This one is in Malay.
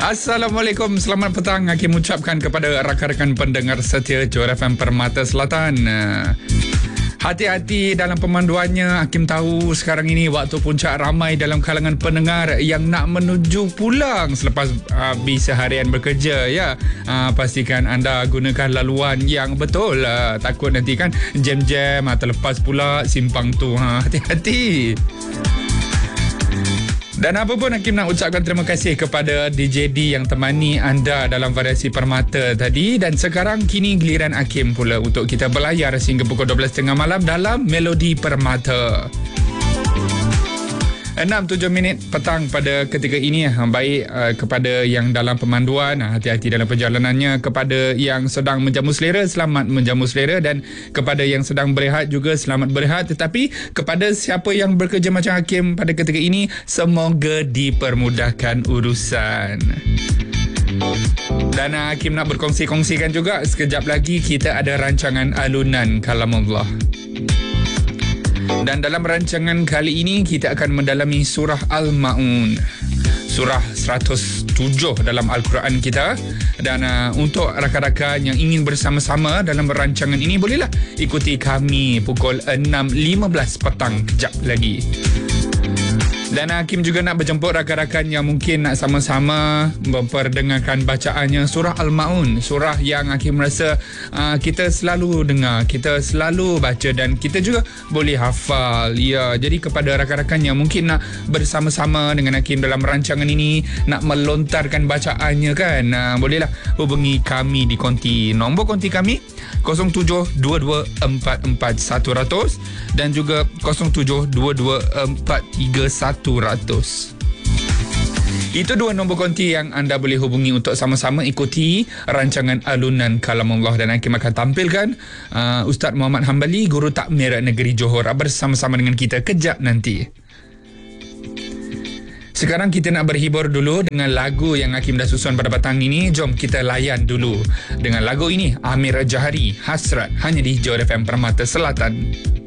Assalamualaikum, selamat petang. Hakim ucapkan kepada rakan-rakan pendengar setia Johor FM Permata Selatan. Hati-hati dalam pemanduannya. Hakim tahu sekarang ini waktu puncak, ramai dalam kalangan pendengar yang nak menuju pulang selepas habis seharian bekerja. Ya, pastikan anda gunakan laluan yang betul. Takut nanti kan jam-jam terlepas pula simpang tu. Hati-hati. Dan apa pun, Hakim nak ucapkan terima kasih kepada DJ D yang temani anda dalam variasi Permata tadi. Dan sekarang kini giliran Hakim pula untuk kita berlayar sehingga pukul 12.30 malam dalam Melodi Permata. 6-7 minit petang pada ketika ini. Baik kepada yang dalam pemanduan, hati-hati dalam perjalanannya. Kepada yang sedang menjamu selera, selamat menjamu selera. Dan kepada yang sedang berehat juga, selamat berehat. Tetapi kepada siapa yang bekerja macam Hakim pada ketika ini, semoga dipermudahkan urusan. Dan Hakim nak berkongsi-kongsikan juga, sekejap lagi kita ada rancangan alunan kalamullah. Dan dalam rancangan kali ini kita akan mendalami surah Al-Ma'un, surah 107 dalam Al-Quran kita. Dan untuk rakan-rakan yang ingin bersama-sama dalam rancangan ini, bolehlah ikuti kami pukul 6.15 petang kejap lagi. Dan Hakim juga nak berjemput rakan-rakan yang mungkin nak sama-sama memperdengarkan bacaannya surah Al-Ma'un, surah yang Hakim rasa kita selalu dengar, kita selalu baca dan kita juga boleh hafal. Ya, jadi kepada rakan-rakan yang mungkin nak bersama-sama dengan Hakim dalam rancangan ini, nak melontarkan bacaannya kan, bolehlah hubungi kami di konti. Nombor konti kami 0722441100 dan juga 0722431100. Itu dua nombor konti yang anda boleh hubungi untuk sama-sama ikuti rancangan alunan kalamullah. Dan Hakim akan tampilkan Ustaz Muhammad Hambali, Guru Takmir Negeri Johor, bersama-sama dengan kita kejap nanti. Sekarang kita nak berhibur dulu dengan lagu yang Hakim dah susun pada petang ini. Jom kita layan dulu dengan lagu ini, Amir Jahari, Hasrat, hanya di Johor FM Permata Selatan.